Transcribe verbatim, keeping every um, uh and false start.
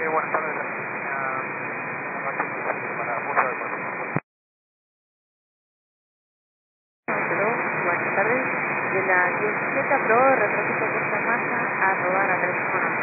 Eh, buenas tardes, la oficina para Puerto de Puerto. Hello, buenas tardes. De la diecisiete aprobó retroceso puesta en marcha a robar a teléfono.